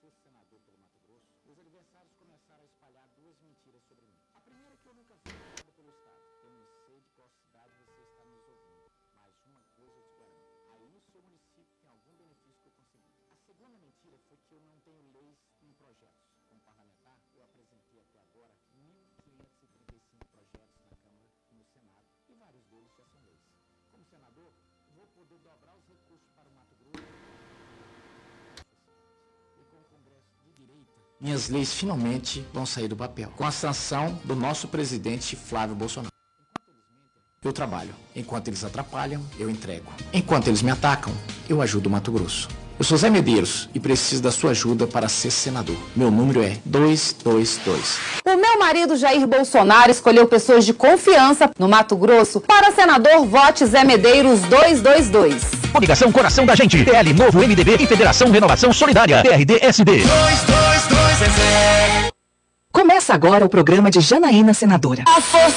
fosse senador pelo Mato Grosso, os adversários começaram a espalhar duas mentiras sobre mim. A primeira é que eu nunca fui nada pelo Estado. Eu não sei de qual cidade você está nos ouvindo, mas uma coisa eu te garanto. Aí no seu município tem algum benefício que eu consegui. A segunda mentira foi que eu não tenho leis nem projetos. Como parlamentar, eu apresentei até agora 1.535 projetos na Câmara e no Senado, e vários deles já são leis. Como senador, vou poder dobrar os recursos para o Mato Grosso e com o Congresso de direita. Minhas leis finalmente vão sair do papel, com a sanção do nosso presidente Flávio Bolsonaro. Eu trabalho. Enquanto eles atrapalham, eu entrego. Enquanto eles me atacam, eu ajudo o Mato Grosso. Eu sou Zé Medeiros e preciso da sua ajuda para ser senador. Meu número é 222. O meu marido Jair Bolsonaro escolheu pessoas de confiança no Mato Grosso para senador. Vote Zé Medeiros 222. Coligação Coração da Gente, PL Novo, MDB e Federação Renovação Solidária, PRD-SD. 222 é Zé. Começa agora o programa de Janaína Senadora. A força